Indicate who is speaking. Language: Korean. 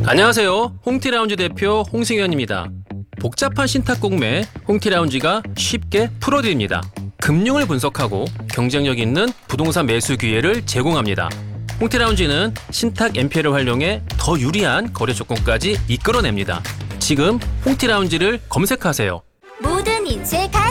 Speaker 1: 안녕하세요. 홍티라운지 대표 홍승현입니다. 복잡한 신탁 공매 홍티라운지가 쉽게 풀어드립니다. 금융을 분석하고 경쟁력 있는 부동산 매수 기회를 제공합니다. 홍티라운지는 신탁 MPL을 활용해 더 유리한 거래 조건까지 이끌어냅니다. 지금 홍티라운지를 검색하세요.
Speaker 2: 모든 인수의 가